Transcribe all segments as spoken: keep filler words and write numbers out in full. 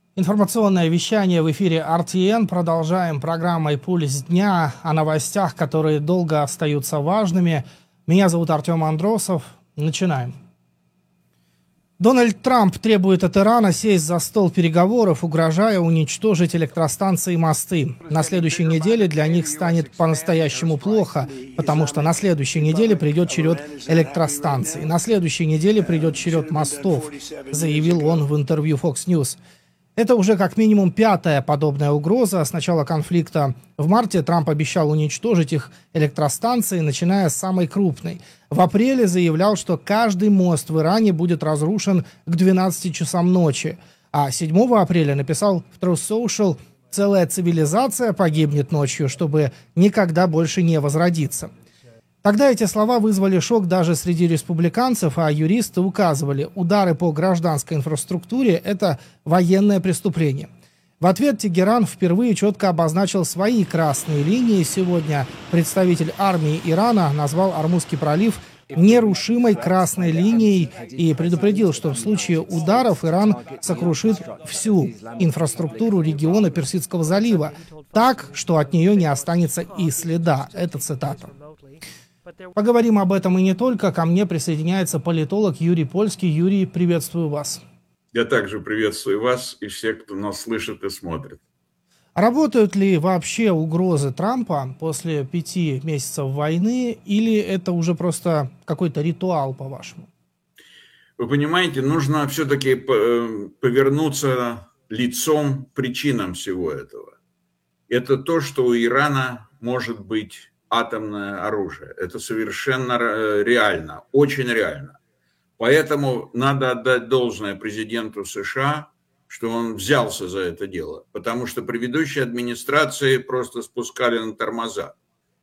Информационное вещание в эфире эр ти эн. Продолжаем программой «Пульс дня» о новостях, которые долго остаются важными. Меня зовут Артем Андросов. Начинаем. Дональд Трамп требует от Ирана сесть за стол переговоров, угрожая уничтожить электростанции и мосты. На следующей неделе для них станет по-настоящему плохо, потому что на следующей неделе придет черед электростанций. На следующей неделе придет черед мостов, заявил он в интервью Fox News. Это уже как минимум пятая подобная угроза. С начала конфликта в марте Трамп обещал уничтожить их электростанции, начиная с самой крупной. В апреле заявлял, что каждый мост в Иране будет разрушен к двенадцати часам ночи. А седьмого апреля написал в Truth Social: «Целая цивилизация погибнет ночью, чтобы никогда больше не возродиться». Тогда эти слова вызвали шок даже среди республиканцев, а юристы указывали, удары по гражданской инфраструктуре – это военное преступление. В ответ Тегеран впервые четко обозначил свои красные линии. Сегодня представитель армии Ирана назвал Ормузский пролив нерушимой красной линией и предупредил, что в случае ударов Иран сокрушит всю инфраструктуру региона Персидского залива так, что от нее не останется и следа. Это цитата. Поговорим об этом и не только. Ко мне присоединяется политолог Юрий Польский. Юрий, приветствую вас. Я также приветствую вас и всех, кто нас слышит и смотрит. Работают ли вообще угрозы Трампа после пяти месяцев войны, или это уже просто какой-то ритуал, по-вашему? Вы понимаете, нужно все-таки повернуться лицом к причинам всего этого. Это то, что у Ирана может быть атомное оружие. Это совершенно реально, очень реально. Поэтому надо отдать должное президенту США, что он взялся за это дело, потому что предыдущие администрации просто спускали на тормоза.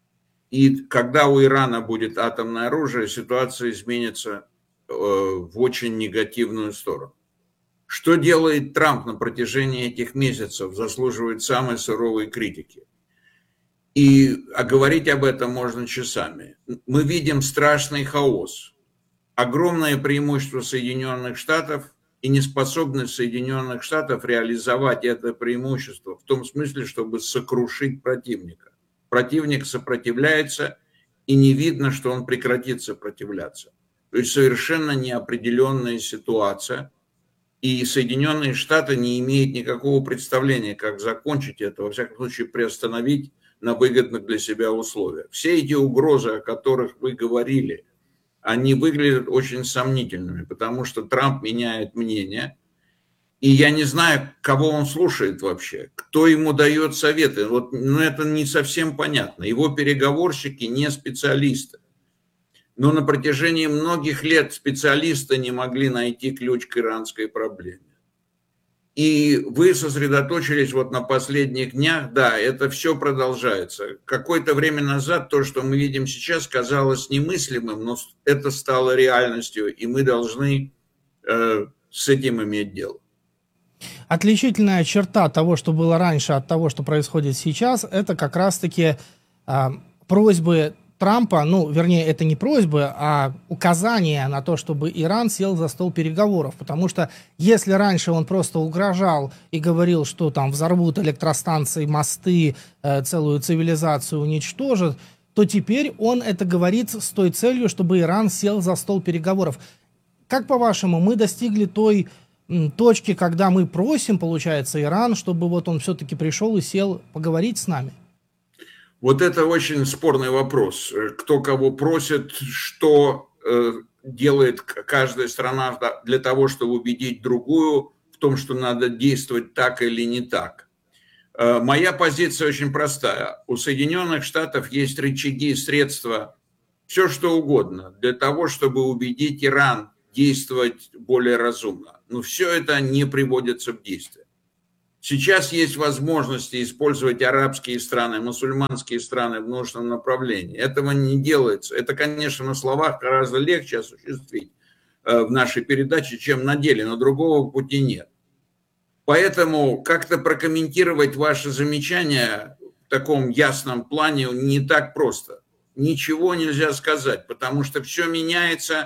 И когда у Ирана будет атомное оружие, ситуация изменится в очень негативную сторону. Что делает Трамп на протяжении этих месяцев, заслуживает самой суровой критики. И а говорить об этом можно часами. Мы видим страшный хаос, огромное преимущество Соединенных Штатов и неспособность Соединенных Штатов реализовать это преимущество в том смысле, чтобы сокрушить противника. Противник сопротивляется, и не видно, что он прекратит сопротивляться. То есть совершенно неопределенная ситуация, и Соединенные Штаты не имеют никакого представления, как закончить это, во всяком случае приостановить на выгодных для себя условиях. Все эти угрозы, о которых вы говорили, они выглядят очень сомнительными, потому что Трамп меняет мнение, и я не знаю, кого он слушает вообще, кто ему дает советы. Вот, ну, это не совсем понятно. Его переговорщики не специалисты. Но на протяжении многих лет специалисты не могли найти ключ к иранской проблеме. И вы сосредоточились вот на последних днях, да, это все продолжается. Какое-то время назад то, что мы видим сейчас, казалось немыслимым, но это стало реальностью, и мы должны э, с этим иметь дело. Отличительная черта того, что было раньше, от того, что происходит сейчас, это как раз-таки э, просьбы Трампа, ну, вернее, это не просьбы, а указания на то, чтобы Иран сел за стол переговоров. Потому что если раньше он просто угрожал и говорил, что там взорвут электростанции, мосты, э, целую цивилизацию уничтожат, то теперь он это говорит с той целью, чтобы Иран сел за стол переговоров. Как по-вашему, мы достигли той м, точки, когда мы просим, получается, Иран, чтобы вот он все-таки пришел и сел поговорить с нами? Вот это очень спорный вопрос. Кто кого просит, что э, делает каждая страна для того, чтобы убедить другую в том, что надо действовать так или не так. Э, моя позиция очень простая. У Соединенных Штатов есть рычаги, средства, все что угодно для того, чтобы убедить Иран действовать более разумно. Но все это не приводится в действие. Сейчас есть возможности использовать арабские страны, мусульманские страны в нужном направлении. Этого не делается. Это, конечно, на словах гораздо легче осуществить в нашей передаче, чем на деле, но другого пути нет. Поэтому как-то прокомментировать ваши замечания в таком ясном плане не так просто. Ничего нельзя сказать, потому что все меняется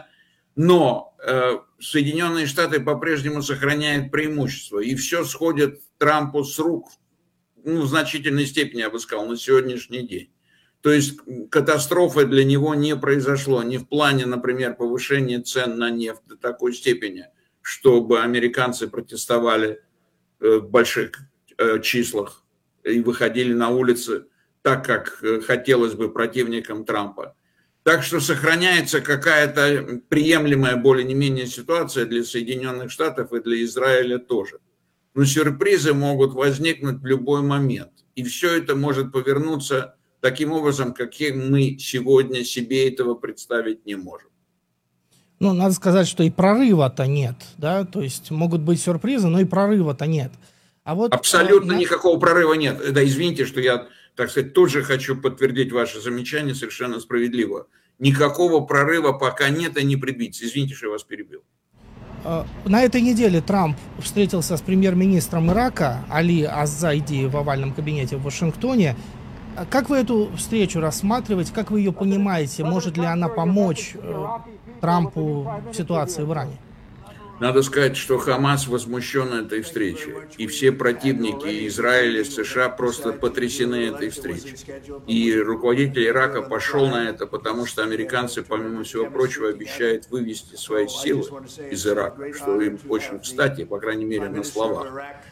Но э, Соединенные Штаты по-прежнему сохраняют преимущество, и все сходит Трампу с рук, ну, в значительной степени, я бы сказал, на сегодняшний день. То есть катастрофы для него не произошло, не в плане, например, повышения цен на нефть до такой степени, чтобы американцы протестовали в больших числах и выходили на улицы так, как хотелось бы противникам Трампа. Так что сохраняется какая-то приемлемая более-менее ситуация для Соединенных Штатов и для Израиля тоже. Но сюрпризы могут возникнуть в любой момент. И все это может повернуться таким образом, каким мы сегодня себе этого представить не можем. Ну, надо сказать, что и прорыва-то нет, да, то есть могут быть сюрпризы, но и прорыва-то нет. А вот, Абсолютно э, никакого прорыва нет. Да, извините, что я, так сказать, тоже хочу подтвердить ваше замечание, совершенно справедливо. Никакого прорыва пока нет и не предвидится. Извините, что я вас перебил. На этой неделе Трамп встретился с премьер-министром Ирака Али Аз-Зайди в овальном кабинете в Вашингтоне. Как вы эту встречу рассматриваете? Как вы ее понимаете? Может ли она помочь э, Трампу в ситуации в Иране? Надо сказать, что Хамас возмущен этой встречей. И все противники Израиля, США просто потрясены этой встречей. И руководитель Ирака пошел на это, потому что американцы, помимо всего прочего, обещают вывести свои силы из Ирака, что им очень кстати, по крайней мере, на словах.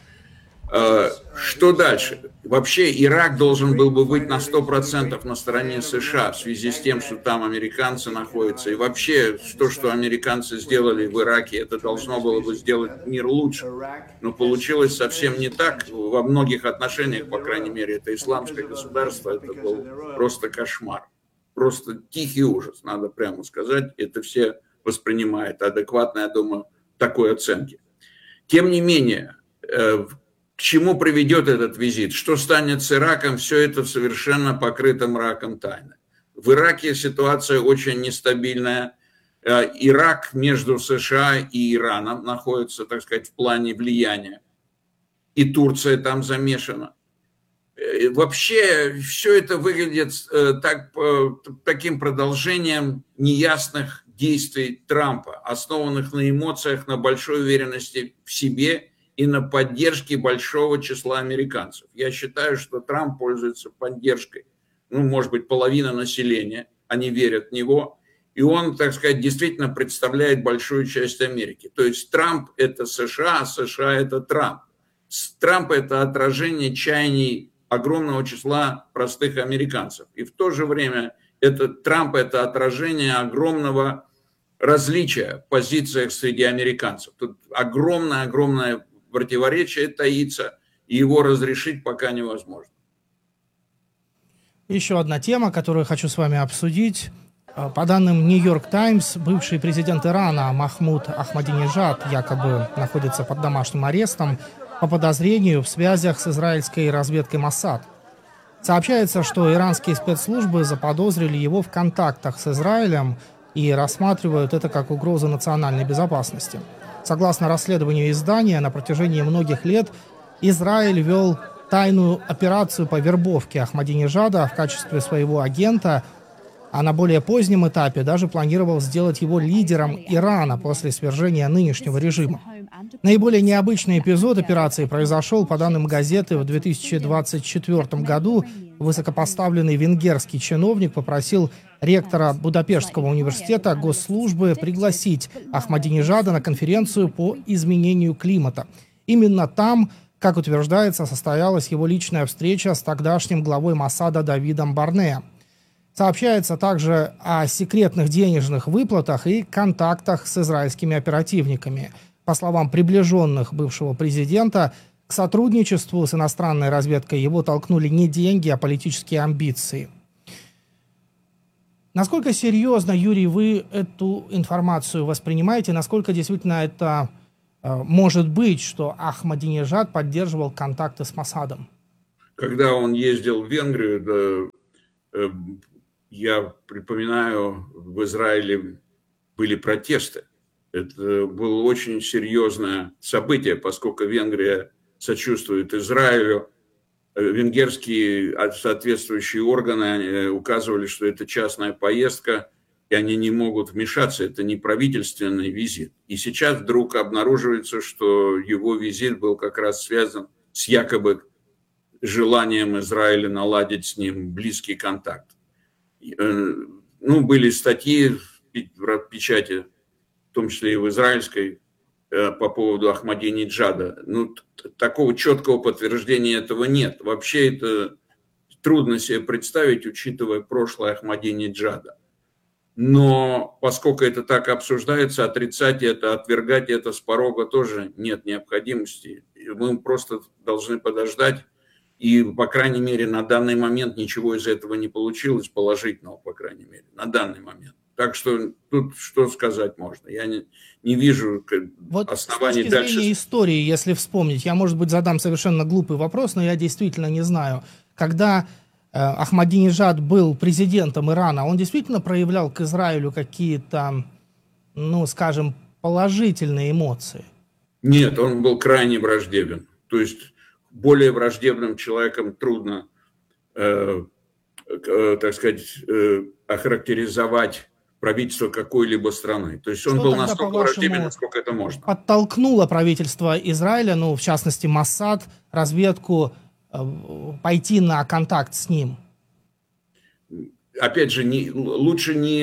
Что дальше? Вообще Ирак должен был бы быть на сто процентов на стороне США в связи с тем, что там американцы находятся. И вообще то, что американцы сделали в Ираке, это должно было бы сделать мир лучше. Но получилось совсем не так. Во многих отношениях, по крайней мере, это исламское государство, это был просто кошмар. Просто тихий ужас, надо прямо сказать. Это все воспринимают адекватно, я думаю, такой оценки. Тем не менее, к чему приведет этот визит? Что станет с Ираком? Все это совершенно покрыто мраком тайны. В Ираке ситуация очень нестабильная. Ирак между США и Ираном находится, так сказать, в плане влияния. И Турция там замешана. Вообще все это выглядит так, таким продолжением неясных действий Трампа, основанных на эмоциях, на большой уверенности в себе и на поддержке большого числа американцев. Я считаю, что Трамп пользуется поддержкой, ну, может быть, половина населения, они верят в него, и он, так сказать, действительно представляет большую часть Америки. То есть Трамп – это США, а США – это Трамп. Трамп – это отражение чаяний огромного числа простых американцев. И в то же время это, Трамп – это отражение огромного различия в позициях среди американцев. Тут огромное-огромное противоречие таится, и его разрешить пока невозможно. Еще одна тема, которую хочу с вами обсудить. По данным Нью-Йорк Таймс, бывший президент Ирана Махмуд Ахмадинежад якобы находится под домашним арестом по подозрению в связях с израильской разведкой Моссад. Сообщается, что иранские спецслужбы заподозрили его в контактах с Израилем и рассматривают это как угрозу национальной безопасности. Согласно расследованию издания, на протяжении многих лет Израиль вел тайную операцию по вербовке Ахмадинежада в качестве своего агента, а на более позднем этапе даже планировал сделать его лидером Ирана после свержения нынешнего режима. Наиболее необычный эпизод операции произошел, по данным газеты, в две тысячи двадцать четвёртом году. Высокопоставленный венгерский чиновник попросил ректора Будапештского университета госслужбы пригласить Ахмадинежада на конференцию по изменению климата. Именно там, как утверждается, состоялась его личная встреча с тогдашним главой Моссада Давидом Барнеа. Сообщается также о секретных денежных выплатах и контактах с израильскими оперативниками. По словам приближенных бывшего президента, к сотрудничеству с иностранной разведкой его толкнули не деньги, а политические амбиции. Насколько серьезно, Юрий, вы эту информацию воспринимаете? Насколько действительно это э, может быть, что Ахмадинежад поддерживал контакты с Моссадом? Когда он ездил в Венгрию, да, э, я припоминаю, в Израиле были протесты. Это было очень серьезное событие, поскольку Венгрия сочувствует Израилю. Венгерские соответствующие органы указывали, что это частная поездка, и они не могут вмешаться, это не правительственный визит. И сейчас вдруг обнаруживается, что его визит был как раз связан с якобы желанием Израиля наладить с ним близкий контакт. Ну, были статьи в печати, в том числе и в израильской, по поводу Ахмадинеджада. Ну, такого четкого подтверждения этого нет. Вообще это трудно себе представить, учитывая прошлое Ахмадинеджада. Но поскольку это так обсуждается, отрицать это, отвергать это с порога тоже нет необходимости. Мы просто должны подождать. И, по крайней мере, на данный момент ничего из этого не получилось, положительного, по крайней мере, на данный момент. Так что тут что сказать можно? Я не, не вижу вот оснований дальше. С точки дальше. зрения истории, если вспомнить, я, может быть, задам совершенно глупый вопрос, но я действительно не знаю. Когда э, Ахмадинеджад был президентом Ирана, он действительно проявлял к Израилю какие-то, ну, скажем, положительные эмоции? Нет, он был крайне враждебен. То есть более враждебным человеком трудно, э, э, так сказать, э, охарактеризовать правительство какой-либо страны. То есть он Что был тогда, настолько враждебен, насколько это можно. Подтолкнуло правительство Израиля, ну, в частности, Моссад, разведку, э, пойти на контакт с ним? Опять же, не, лучше не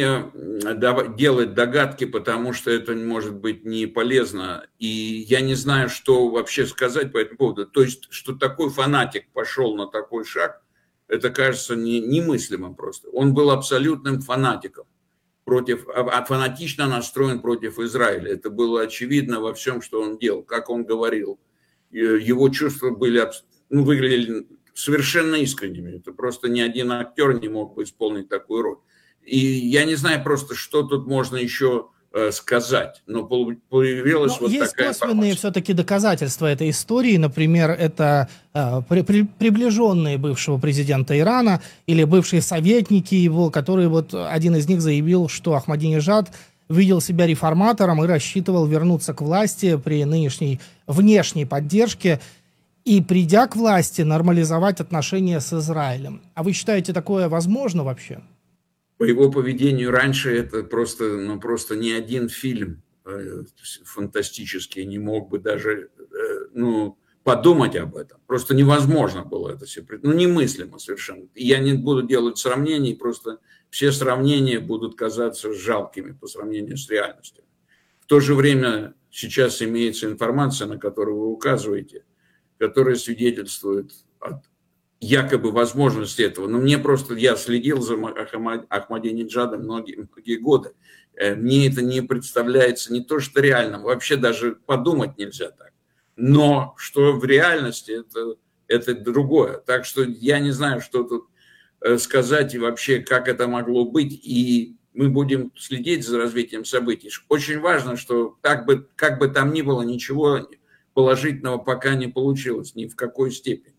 делать догадки, потому что это может быть не полезно. И я не знаю, что вообще сказать по этому поводу. То есть, что такой фанатик пошел на такой шаг, это кажется не, немыслимым просто. Он был абсолютным фанатиком, против, а фанатично настроен против Израиля. Это было очевидно во всем, что он делал, как он говорил. Его чувства были, ну, выглядели совершенно искренними. Это просто ни один актер не мог бы исполнить такую роль. И я не знаю просто, что тут можно еще э, сказать. Но появилась Но вот есть такая косвенные информация. все-таки доказательства этой истории. Например, это э, при, при, приближенные бывшего президента Ирана или бывшие советники его, которые вот один из них заявил, что Ахмадинеджад видел себя реформатором и рассчитывал вернуться к власти при нынешней внешней поддержке и, придя к власти, нормализовать отношения с Израилем. А вы считаете, такое возможно вообще? По его поведению раньше это просто, ну, просто ни один фильм э, фантастический не мог бы даже э, ну, подумать об этом. Просто невозможно было это себе. Ну, немыслимо совершенно. И я не буду делать сравнений, просто все сравнения будут казаться жалкими по сравнению с реальностью. В то же время сейчас имеется информация, на которую вы указываете, которая свидетельствует о якобы возможности этого. Но мне просто, я следил за Ахмадинеджадом многие, многие годы. Мне это не представляется не то что реальным, вообще даже подумать нельзя так. Но что в реальности, это, это другое. Так что я не знаю, что тут сказать и вообще, как это могло быть. И мы будем следить за развитием событий. Очень важно, что как бы, как бы там ни было, ничего положительного пока не получилось, ни в какой степени.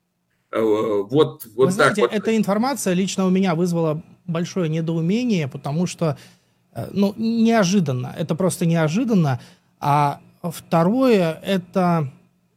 Вот, вот Вы так знаете, вот. эта информация лично у меня вызвала большое недоумение, потому что, ну, неожиданно, это просто неожиданно. А второе, это,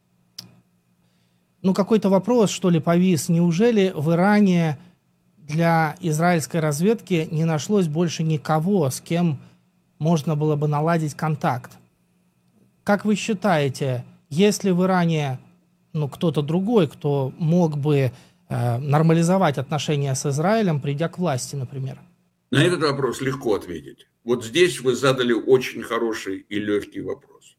ну, какой-то вопрос, что ли, повис. Неужели в Иране для израильской разведки не нашлось больше никого, с кем можно было бы наладить контакт? Как вы считаете, есть ли в Иране, ну, кто-то другой, кто мог бы э, нормализовать отношения с Израилем, придя к власти, например? На этот вопрос легко ответить. Вот здесь вы задали очень хороший и легкий вопрос.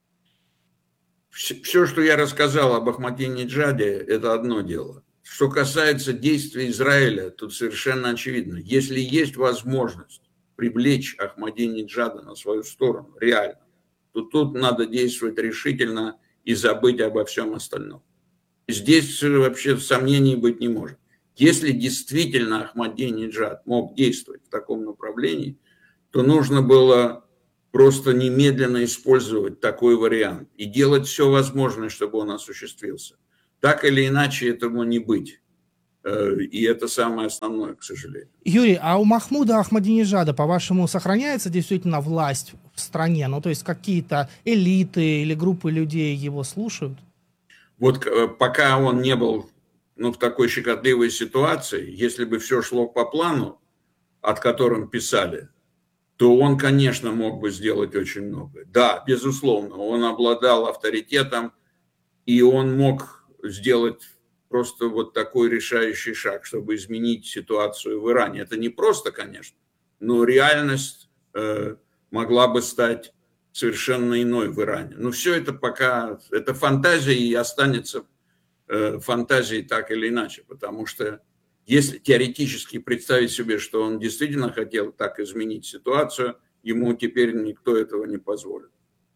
Все, что я рассказал об Ахмадинеджаде, это одно дело. Что касается действий Израиля, тут совершенно очевидно. Если есть возможность привлечь Ахмадинеджада на свою сторону, реально, то тут надо действовать решительно и забыть обо всем остальном. Здесь вообще сомнений быть не может. Если действительно Ахмадинеджад мог действовать в таком направлении, то нужно было просто немедленно использовать такой вариант и делать все возможное, чтобы он осуществился. Так или иначе этому не быть. И это самое основное, к сожалению. Юрий, а у Махмуда Ахмадинеджада, по-вашему, сохраняется действительно власть в стране? Ну, то есть какие-то элиты или группы людей его слушают? Вот пока он не был, ну, в такой щекотливой ситуации, если бы все шло по плану, от которым писали, то он, конечно, мог бы сделать очень многое. Да, безусловно, он обладал авторитетом, и он мог сделать просто вот такой решающий шаг, чтобы изменить ситуацию в Иране. Это не просто, конечно, но реальность э, могла бы стать совершенно иной в Иране. Но все это пока, это фантазия и останется э, фантазией так или иначе, потому что если теоретически представить себе, что он действительно хотел так изменить ситуацию, ему теперь никто этого не позволит.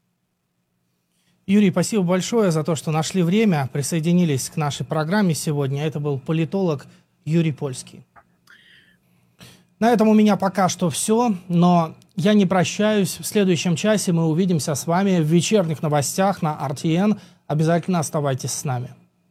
Юрий, спасибо большое за то, что нашли время, присоединились к нашей программе сегодня. Это был политолог Юрий Польский. На этом у меня пока что все, но я не прощаюсь. В следующем часе мы увидимся с вами в вечерних новостях на эр ти эн. Обязательно оставайтесь с нами.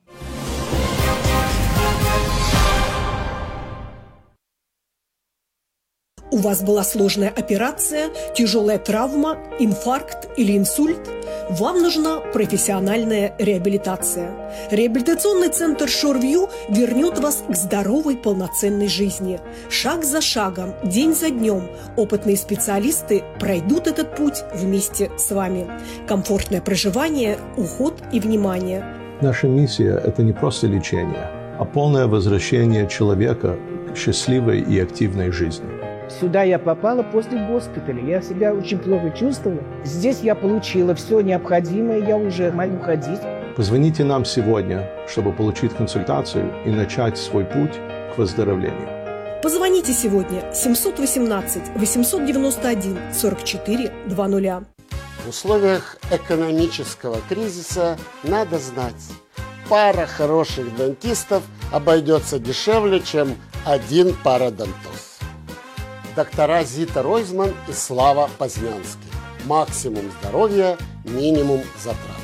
У вас была сложная операция, тяжелая травма, инфаркт или инсульт? Вам нужна профессиональная реабилитация. Реабилитационный центр Шорвью вернет вас к здоровой полноценной жизни. Шаг за шагом, день за днем опытные специалисты пройдут этот путь вместе с вами. Комфортное проживание, уход и внимание. Наша миссия – это не просто лечение, а полное возвращение человека к счастливой и активной жизни. Сюда я попала после госпиталя. Я себя очень плохо чувствовала. Здесь я получила все необходимое, я уже могу ходить. Позвоните нам сегодня, чтобы получить консультацию и начать свой путь к выздоровлению. Позвоните сегодня семь один восемь восемь девять один сорок четыре двадцать. В условиях экономического кризиса надо знать, пара хороших дантистов обойдется дешевле, чем один пародонтоз. Доктора Зита Ройзман и Слава Познянский. Максимум здоровья, минимум затрат.